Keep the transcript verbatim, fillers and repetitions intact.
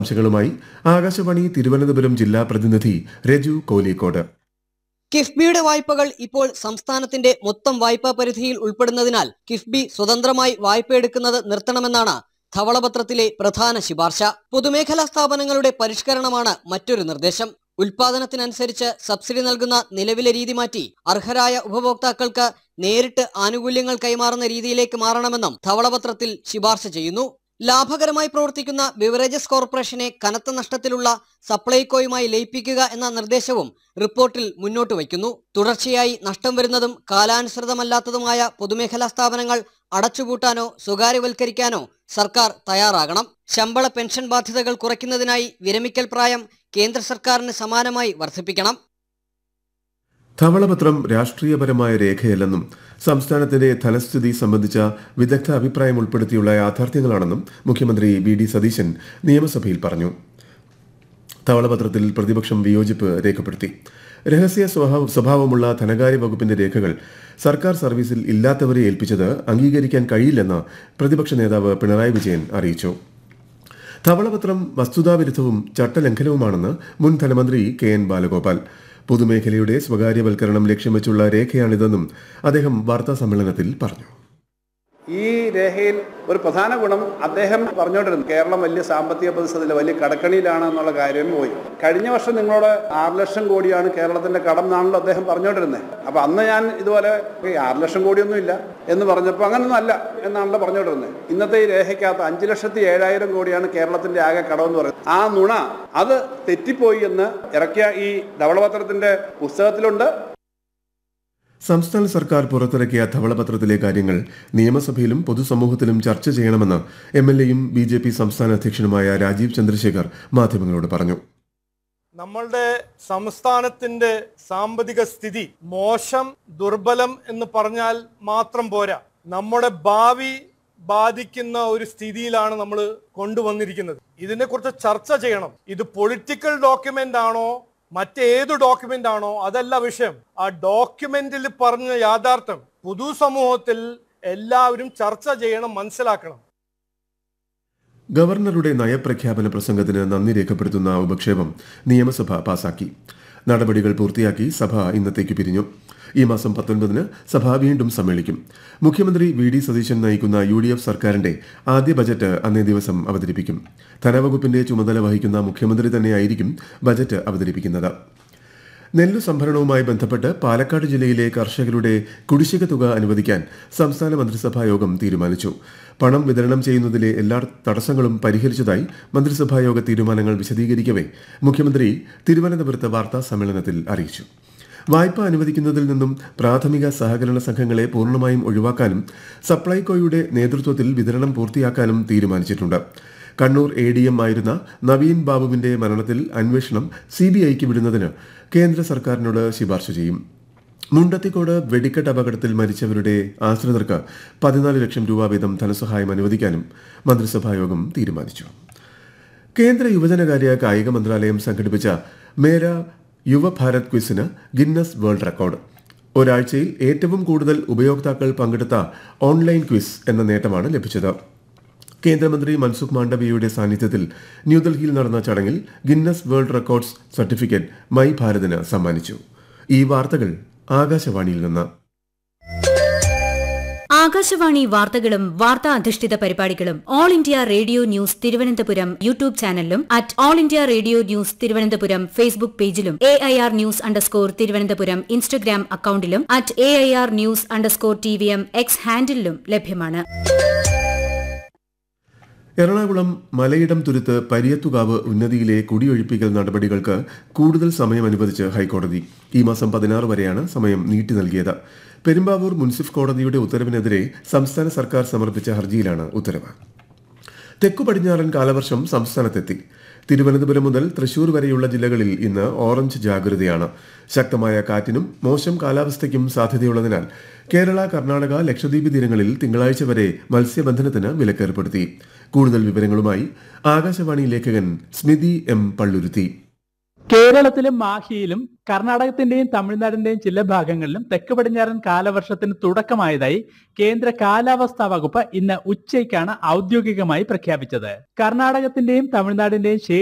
വിശദാംശങ്ങളുമായി ആകാശവാണി തിരുവനന്തപുരം ജില്ലാ പ്രതിനിധി രജു കോലിക്കോട്. കിഫ്ബിയുടെ വായ്പകൾ ഇപ്പോൾ സംസ്ഥാനത്തിന്റെ മൊത്തം വായ്പാ പരിധിയിൽ ഉൾപ്പെടുന്നതിനാൽ കിഫ്ബി സ്വതന്ത്രമായി വായ്പയെടുക്കുന്നത് നിർത്തണമെന്നാണ് ധവളപത്രത്തിലെ പ്രധാന ശുപാർശ. പൊതുമേഖലാ സ്ഥാപനങ്ങളുടെ പരിഷ്കരണമാണ് മറ്റൊരു നിർദ്ദേശം. ഉൽപാദനത്തിനനുസരിച്ച് സബ്സിഡി നൽകുന്ന നിലവിലെ രീതി മാറ്റി അർഹരായ ഉപഭോക്താക്കൾക്ക് നേരിട്ട് ആനുകൂല്യങ്ങൾ കൈമാറുന്ന രീതിയിലേക്ക് മാറണമെന്നും ധവളപത്രത്തിൽ ശുപാർശ ചെയ്യുന്നു. ലാഭകരമായി പ്രവർത്തിക്കുന്ന ബിവറേജസ് കോർപ്പറേഷനെ കനത്ത നഷ്ടത്തിലുള്ള സപ്ലൈകോയുമായി ലയിപ്പിക്കുക എന്ന നിർദ്ദേശവും റിപ്പോർട്ടിൽ മുന്നോട്ട് വയ്ക്കുന്നു. തുടർച്ചയായി നഷ്ടം വരുന്നതും കാലാനുസൃതമല്ലാത്തതുമായ പൊതുമേഖലാ സ്ഥാപനങ്ങൾ അടച്ചുപൂട്ടാനോ സ്വകാര്യവൽക്കരിക്കാനോ സർക്കാർ തയ്യാറാകണം. ശമ്പള പെൻഷൻ ബാധ്യതകൾ കുറയ്ക്കുന്നതിനായി വിരമിക്കൽ പ്രായം കേന്ദ്ര സർക്കാരിന് സമാനമായി വർദ്ധിപ്പിക്കണം. ധവളപത്രം രാഷ്ട്രീയപരമായ രേഖയല്ലെന്നും സംസ്ഥാനത്തിന്റെ ധനസ്ഥിതി സംബന്ധിച്ച വിദഗ്ധ അഭിപ്രായം ഉൾപ്പെടുത്തിയുള്ള യാഥാർത്ഥ്യങ്ങളാണെന്നും മുഖ്യമന്ത്രി വി ഡി സതീശൻ നിയമസഭയിൽ പറഞ്ഞു. ധവളപത്രത്തിൽ പ്രതിപക്ഷം വിയോജിപ്പ് രേഖപ്പെടുത്തി. രഹസ്യ സ്വഭാവമുള്ള ധനകാര്യ വകുപ്പിന്റെ രേഖകൾ സർക്കാർ സർവീസിൽ ഇല്ലാത്തവരെ ഏൽപ്പിച്ചത് അംഗീകരിക്കാൻ കഴിയില്ലെന്ന് പ്രതിപക്ഷ നേതാവ് പിണറായി വിജയൻ അറിയിച്ചു. ധവളപത്രം വസ്തുതാവിരുദ്ധവും ചട്ടലംഘനവുമാണെന്ന് മുൻ ധനമന്ത്രി കെ എൻ ബാലഗോപാൽ. പൊതുമേഖലയുടെ സ്വകാര്യവൽക്കരണം ലക്ഷ്യം വെച്ചുള്ള രേഖയാണിതെന്നും അദ്ദേഹം വാർത്താസമ്മേളനത്തിൽ പറഞ്ഞു. ഈ രേഖയിൽ ഒരു പ്രധാന ഗുണം അദ്ദേഹം പറഞ്ഞുകൊണ്ടിരുന്നു, കേരളം വലിയ സാമ്പത്തിക പ്രതിസന്ധിയിൽ വലിയ കടക്കണിയിലാണ് എന്നുള്ള കാര്യം പോയി. കഴിഞ്ഞ വർഷം നിങ്ങളോട് ആറ് ലക്ഷം കോടിയാണ് കേരളത്തിന്റെ കടം എന്നാണല്ലോ അദ്ദേഹം പറഞ്ഞുകൊണ്ടിരുന്നത്. അപ്പൊ അന്ന് ഞാൻ ഇതുപോലെ ആറ് ലക്ഷം കോടിയൊന്നും ഇല്ല എന്ന് പറഞ്ഞപ്പോൾ അങ്ങനൊന്നും അല്ല എന്നാണല്ലോ പറഞ്ഞുകൊണ്ടിരുന്നത്. ഇന്നത്തെ ഈ രേഖയ്ക്കകത്ത് അഞ്ചു ലക്ഷത്തി ഏഴായിരം കോടിയാണ് കേരളത്തിന്റെ ആകെ കടമെന്ന് പറയുന്നത്. ആ നുണ അത് തെറ്റിപ്പോയി എന്ന് ഇറക്കിയ ഈ ധവളപത്രത്തിന്റെ പുസ്തകത്തിലുണ്ട്. സംസ്ഥാന സർക്കാർ പുറത്തിറക്കിയ ധവളപത്രത്തിലെ കാര്യങ്ങൾ നിയമസഭയിലും പൊതുസമൂഹത്തിലും ചർച്ച ചെയ്യണമെന്ന് എം എൽ എയും ബി ജെ പി സംസ്ഥാന അധ്യക്ഷനുമായ രാജീവ് ചന്ദ്രശേഖർ മാധ്യമങ്ങളോട് പറഞ്ഞു. നമ്മളുടെ സംസ്ഥാനത്തിന്റെ സാമ്പത്തിക സ്ഥിതി മോശം, ദുർബലം എന്ന് പറഞ്ഞാൽ മാത്രം പോരാ, നമ്മുടെ ഭാവി ബാധിക്കുന്ന ഒരു സ്ഥിതിയിലാണ് നമ്മൾ കൊണ്ടുവന്നിരിക്കുന്നത്. ഇതിനെക്കുറിച്ച് ചർച്ച ചെയ്യണം. ഇത് പൊളിറ്റിക്കൽ ഡോക്യുമെന്റ് ആണോ മറ്റേത് ഡോക്യുമെന്റ് ആണോ അതല്ല വിഷയം. ആ ഡോക്യുമെന്റിൽ പറഞ്ഞ യാഥാർത്ഥ്യം പൊതുസമൂഹത്തിൽ എല്ലാവരും ചർച്ച ചെയ്യണം, മനസ്സിലാക്കണം. ഗവർണറുടെ നയപ്രഖ്യാപന പ്രസംഗത്തിന് നന്ദി രേഖപ്പെടുത്തുന്ന ഉപക്ഷേപം നിയമസഭ പാസാക്കി. നടപടികൾ പൂർത്തിയാക്കി സഭ ഇന്നത്തേക്ക് പിരിഞ്ഞു. ഈ മാസം പത്തൊൻപതിന് സഭ വീണ്ടും സമ്മേളിക്കും. മുഖ്യമന്ത്രി വി ഡി സതീശൻ നയിക്കുന്ന യു ഡി എഫ് സർക്കാരിന്റെ ആദ്യ ബജറ്റ് അന്നേ ദിവസം അവതരിപ്പിക്കും. ധനവകുപ്പിന്റെ ചുമതല വഹിക്കുന്ന മുഖ്യമന്ത്രി തന്നെയായിരിക്കും ബജറ്റ് അവതരിപ്പിക്കുന്നത്. നെല്ലു സംഭരണവുമായി ബന്ധപ്പെട്ട് പാലക്കാട് ജില്ലയിലെ കർഷകരുടെ കുടിശ്ശിക തുക അനുവദിക്കാൻ സംസ്ഥാന മന്ത്രിസഭാ യോഗം തീരുമാനിച്ചു. പണം വിതരണം ചെയ്യുന്നതിലെ എല്ലാ തടസ്സങ്ങളും പരിഹരിച്ചതായി മന്ത്രിസഭായോഗ തീരുമാനങ്ങൾ വിശദീകരിക്കവേ മുഖ്യമന്ത്രി തിരുവനന്തപുരത്ത് വാർത്താ സമ്മേളനത്തിൽ അറിയിച്ചു. വായ്പ അനുവദിക്കുന്നതിൽ നിന്നും പ്രാഥമിക സഹകരണ സംഘങ്ങളെ പൂർണ്ണമായും ഒഴിവാക്കാനും സപ്ലൈകോയുടെ നേതൃത്വത്തിൽ വിതരണം പൂർത്തിയാക്കാനും തീരുമാനിച്ചിട്ടുണ്ട്. കണ്ണൂർ എ ഡി എം ആയിരുന്ന നവീൻ ബാബുവിന്റെ മരണത്തിൽ അന്വേഷണം സി ബി ഐക്ക് വിടുന്നതിന് കേന്ദ്ര സർക്കാരിനോട് ശുപാർശ ചെയ്യും. മുണ്ടത്തിക്കോട് വെടിക്കെട്ട് അപകടത്തിൽ മരിച്ചവരുടെ ആശ്രിതർക്ക് പതിനാല് ലക്ഷം രൂപ വീതം ധനസഹായം അനുവദിക്കാനും മന്ത്രിസഭായോഗം തീരുമാനിച്ചു. കേന്ദ്ര യുവജനകാര്യ കായിക മന്ത്രാലയം സംഘടിപ്പിച്ച മേര യുവഭാരത് ക്വിസിന് ഗിന്നസ് വേൾഡ് റെക്കോർഡ്. ഒരാഴ്ചയിൽ ഏറ്റവും കൂടുതൽ ഉപയോക്താക്കൾ പങ്കെടുത്ത ഓൺലൈൻ ക്വിസ് എന്ന നേട്ടമാണ് ലഭിച്ചത്. കേന്ദ്രമന്ത്രി മൻസുഖ് മാണ്ഡവ്യയുടെ സാന്നിധ്യത്തിൽ ന്യൂഡൽഹിയിൽ നടന്ന ചടങ്ങിൽ Guinness world records certificate my ഭാരതിന് സമ്മാനിച്ചു. ഈ വാർത്തകൾ ആകാശവാണിയിൽ നിന്ന്. ആകാശവാണി വാർത്തകളും വാർത്താ അധിഷ്ഠിത പരിപാടികളും all India radio news Thiruvananthapuram YouTube ചാനലിലും at all India radio news Thiruvananthapuram Facebook പേജിലും A I R news underscore Thiruvananthapuram Instagram അക്കൌണ്ടിലും at A I R news underscore T V M X ഹാൻഡിലും ലഭ്യമാണ്. എറണാകുളം മലയിടം തുരുത്ത് പരിയത്തുകാവ് ഉന്നതിയിലെ കുടിയൊഴിപ്പിക്കൽ നടപടികൾക്ക് കൂടുതൽ സമയം അനുവദിച്ച് ഹൈക്കോടതി. ഈ മാസം പതിനാറ് വരെയാണ് സമയം നീട്ടി നൽകിയത്. പെരുമ്പാവൂർ മുൻസിഫ് കോടതിയുടെ ഉത്തരവിനെതിരെ സംസ്ഥാന സർക്കാർ സമർപ്പിച്ച ഹർജിയിലാണ് ഉത്തരവ്. തെക്കു പടിഞ്ഞാറൻ കാലവർഷം സംസ്ഥാനത്തെത്തി. തിരുവനന്തപുരം മുതൽ തൃശൂർ വരെയുള്ള ജില്ലകളിൽ ഇന്ന് ഓറഞ്ച് ജാഗ്രതയാണ്. ശക്തമായ കാറ്റിനും മോശം കാലാവസ്ഥയ്ക്കും സാധ്യതയുള്ളതിനാൽ കേരള, കർണാടക, ലക്ഷദ്വീപ് തീരങ്ങളിൽ തിങ്കളാഴ്ച വരെ മത്സ്യബന്ധനത്തിന് വിലക്കേർപ്പെടുത്തി. കൂടുതൽ വിവരങ്ങളുമായി ആകാശവാണി ലേഖകൻ സ്മിതി എം പള്ളുരുത്തി. കേരളത്തിലും മാഹിയിലും കർണാടകത്തിന്റെയും തമിഴ്നാടിന്റെയും ചില ഭാഗങ്ങളിലും തെക്ക് പടിഞ്ഞാറൻ കാലവർഷത്തിന് തുടക്കമായതായി കേന്ദ്ര കാലാവസ്ഥാ വകുപ്പ് ഇന്ന് ഉച്ചയ്ക്കാണ് ഔദ്യോഗികമായി പ്രഖ്യാപിച്ചത്. കർണാടകത്തിന്റെയും തമിഴ്നാടിന്റെയും